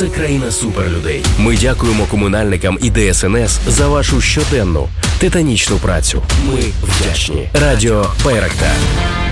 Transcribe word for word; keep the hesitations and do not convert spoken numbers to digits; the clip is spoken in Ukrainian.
це країна суперлюдей. Ми дякуємо комунальникам і Де Ес Ен Ес за вашу щоденну титанічну працю. Ми вдячні. Радіо Байрактар.